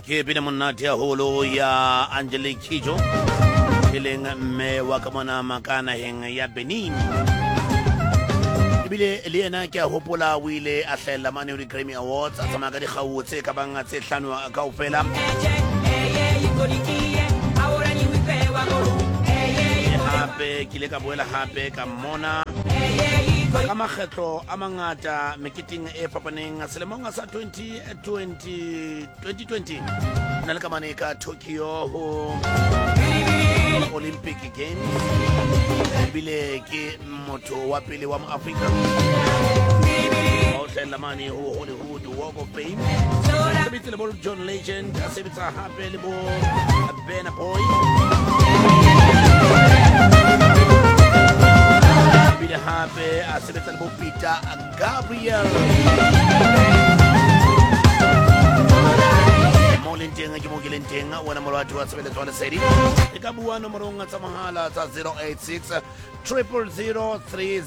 ke bine monate haholo ya Angelique Kidjo e leng mme wa ka mona makanaheng ya Benin. Ebile le yena ke a hopola o ile a hlahella mane di Grammy Awards a tsamaya ka dikgau tse ka bang tse hlano kaofela. Hape ke ile ka boela hape ka mona ka makgetlo a mangata meketing e fapaneng selemong sa 2020 na le ka mane ka Tokyo ho Olympic Games. Ebile ke motho wa pele wa Afrika o hlahella mane ho Hollywood Walk of Fame. Sebetsa le bo John Legend, sebetsa hape le bo Ben Boy. Bila hape a sebetsa le bo Peter Gabriel. Molenteng ke mo gelenteng wona molwati wa sebele tswana sedi e ka bua nomorong tsa mahala tsa 086 000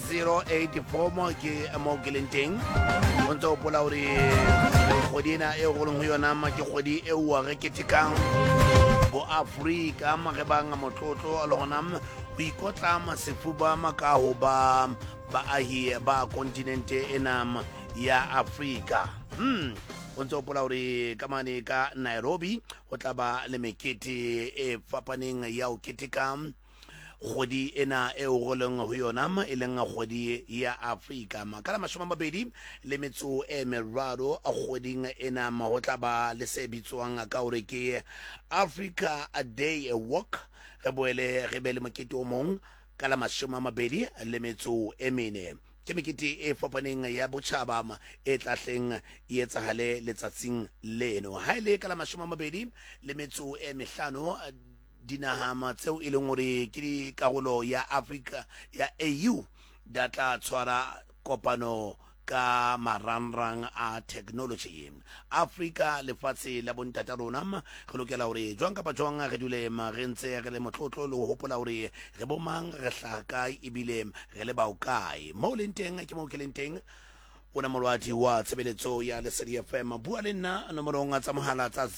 3084 mo ke mo gelenteng o ntse o pola hore kgodina e go leng ho yona ma ke kgodi e wa re ketikang bo Afrika ma re banga motlotlo le gona go ikotla masefuba makaho ba baahi ba kontinente enam ya Afrika. O ntse o pola hore ka mane ka Nairobi o tla ba le mekete e fapaneng ya o keteka kgodi ena e o goleng ho yona e leng kgodi ya Afrika. Makala 20 le metso e meraro a kgoding ena ho tla ba le se bitswang ka hore ke Africa a Day Walk. Re boele re be le mokete o mong ka la 20 le metso e mene ke mekete e fapaneng ya botjhaba e tlahleng e etsahale letsatsing leno ha ile ka la 20 le metso e mehlano dinahama tseo e leng hore ke di karolo ya Africa ya AU da tla tshwara kopano ka marangrang a technology. Africa lefatshe la bontata rona re lokela hore jwang kapa jwang re dule marentse re le motlotlo le ho hopola hore re bomang re hlaka ebile re le baokae mo lenteng ke mo kelenteng ona molwati wa tshebeletso ya Lesedi FM bua le nna nomorong tsa mohala tsa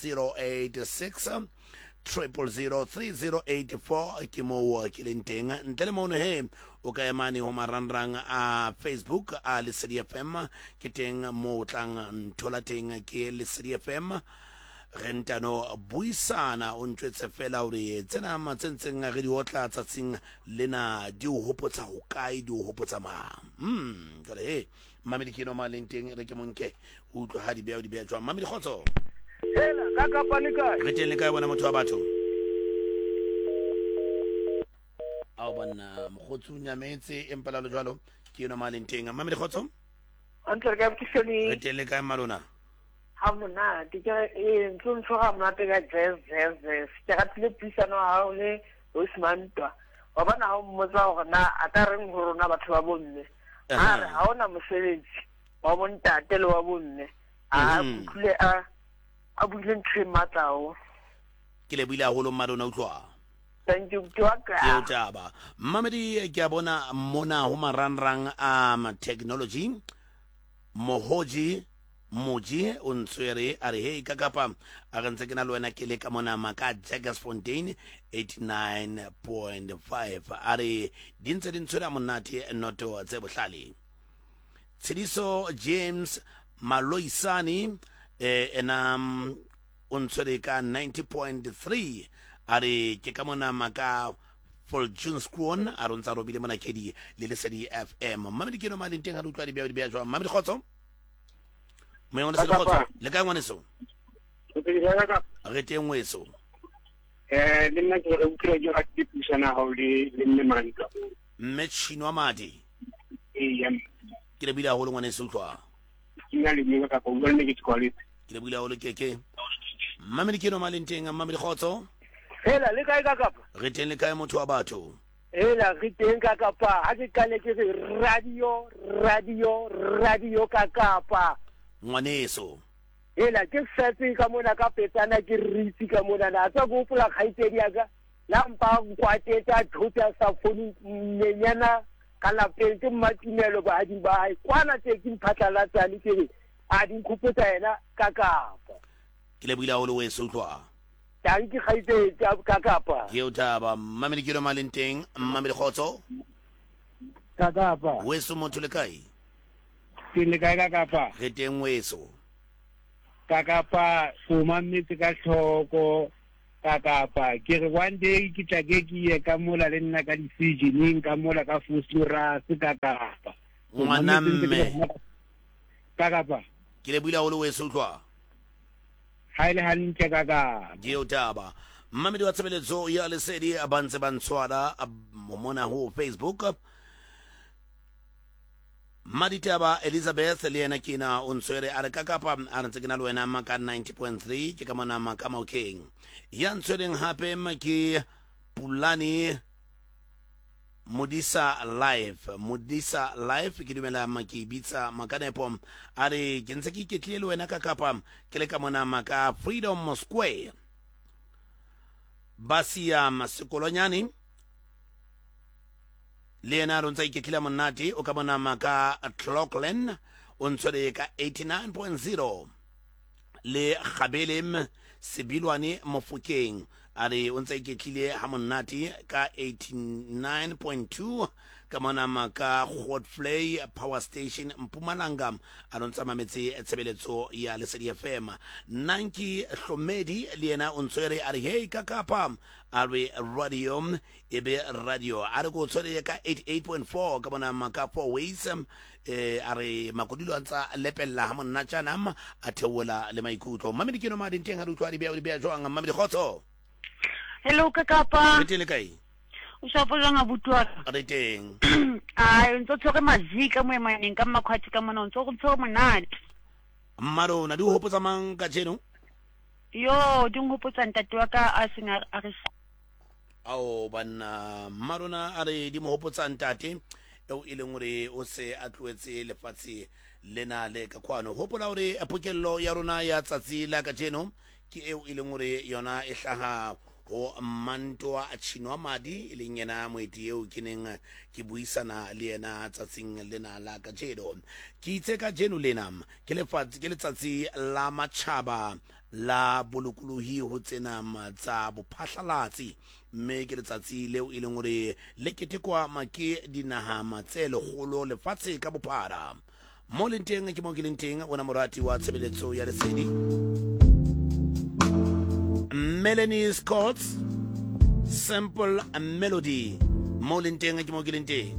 086 000 3084 ke mo kelenteng ntle le mono he o ka emane ho marangrang a Facebook a Lesedi FM ke teng mo tlang nthola teng ke Lesedi FM re ntano buisana o ntwetse fela hore tsena matsentseng re di hotla tsatsing lena di o hopotsa ho kae di o hopotsa mang jale he mamedi ke no malenteng re ke monke o utlwa ha di bea jwa mamedi khotso hela ka palika re teng le kae bona motho wa batho ao bana mogotsi o nyametse empela lo jwalo ke no malenteng mamedi khotso antle ka botshoni re teng le kae malona ha mona ke ntlo ha mona te ka jazz ke ga tle pisano ha o le Osman twa wa bana ha mmotsa hore na a ka reng ho rona batho ba bonne ha ona mosebenzi wa bontate le wa bonne a tle a bule ntwe matlao ke le buile haholo malona utlwa thank you yo taba mamedi ke a bona mona ho marangrang a technology mohoji moji o ntswere a re hei kakapa a re ntse ke na le wena ke le ka mona maka Jagersfontein 89.5 a re di ntse di ntswere a monate noto tse bohlale Tshidiso James Maloisani enam o ntswere ka 90.3 a re ke ka mona maka Fortune Squon a rontsha robile mona kedi le Lesedi FM mamedi ke no malenteng ha utlwa di bea jwa mamedi khotso me ona se khotso le ka ngwaneso re teng ngweso le nna ke re utlwa jo ga ke pusana ha o le mme manka mme Chinwa Madi ke le bila holo ngwaneso utlwa kina le mme ka ko le ke tswale ke le bila holo keke mamedi ke no malenteng mamedi khotso hela le kae ka kapa re teng le kae motho wa batho hela re teng ka kapa ha ke kale ke radio ka kapa ngwaneso hela ke setsi ka mona ka petsana ke ritsi ka mona na tsa go pula khaitsedi aga la mpa kwateta thota sa foni menyana ka la petse matimelo ba di ba kwana tse ke mphatla la tsali ke a di khupetsa ena ka kapa ke le buile haholo weso utlwa tang ke kgaite ka Kapa ke o thaba mmamedi ke lo maleng teng mmamedi khotso ka Kapa weso motho le kae ke le ka Kapa re teng weso ka Kapa o mametse ka tlhoko ka Kapa ke re one day ke tla ke ye ka mola le nna ka di-seasoning ka mola ka Fosluras ka Kapa ngwanamme ka Kapa ke le buile haholo weso utlwa ha ile hantle ka Kapa ke o thaba mmamedi wa tshebeletso ya lesedi ba ntse ba ntshwara mona ho Facebook Maditaba Elizabeth le yena ke na o ntshwere a re ka Kapa a re ntse ke na le wena maka 90.3 ke ka mona maka Maokeng ya ntshwereng hape ke Pulani Modisa live ke dumela maki bitsa makanepo a re ke ntse ke iketlile le wena ka Kapa ke le ka mona maka Freedom Square Basia Masikolonyani le yena ro ntse iketlile monate o ka bona maka Clockland o ntshwere ka 89.0 le Gabelem Sebilwane Mofokeng a re o ntse iketlile ha monate ka 89.2 ka mona maka Godfrey Power Station Mpumalanga a ntse mametse tshebeletso ya Lesedi FM Nanki Hlomedi le yena o ntshwere a re hey ka Kapa a re radio ebe radio a re go tshwere ka 88.4 ka mona maka 4 ways a re makodilo a ntsa lepella ha monna tjana a theola le maikutlo mamedi ke no ma dinteng ha re utlwa di bea jwang mamedi khotso hello ka Kapa re tele kae o shapo jang abutwa re teng ai ntse tsoke mazika mo emaneng ka makhwati ka mona ntse go tsoke monate mmaro na di hopotsa mang ka jeno yo di ngopotsa ntate wa ka a singa a re ao banna marona a re di mo hopotsa ntate eo e leng hore o se a tloetse lefatshe lena le ka kwano hopola hore pokello ya rona ya tsatsi la ka jeno ke eo e leng hore yona e hlaha ho Mantoa a Chinwa Madi le yena moeti eo ke neng ke buisana le yena tsatsing lena la ka jeno ke itse ka jeno lena ke letsatsi la matjhaba la bolokolohi ho tsena tsa bophahlalatsi mme ke letsatsi leo e leng hore le ketekwa make dinaha tse legolo lefatshe ka bophara mo lenteng ke mo ke lenteng ona morati wa tshebeletso ya Lesedi Melanie Scott's Simple Melody mo lenteng ke mo ke lenteng